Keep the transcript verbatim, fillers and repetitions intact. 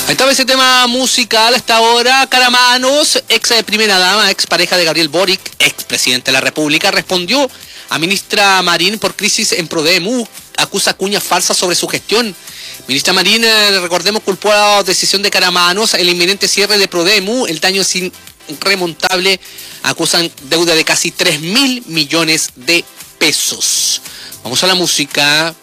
Ahí estaba ese tema musical hasta ahora. Caramanos, ex primera dama, ex pareja de Gabriel Boric, ex presidente de la República, respondió a ministra Marín por crisis en Prodemu, acusa cuñas falsas sobre su gestión. Ministra Marín, recordemos, culpó a la decisión de Caramanos, el inminente cierre de Prodemu, el daño es irremontable, acusan deuda de casi tres mil millones de pesos. Vamos a la música.